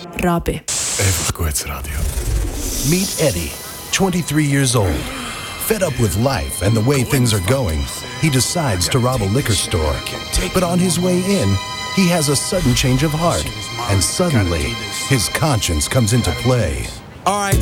Rabi. Eivor Radio. Meet Eddie, 23 years old. Fed up with life and the way things are going, he decides to rob a liquor store. But on his way in, he has a sudden change of heart, and suddenly, his conscience comes into play. All right.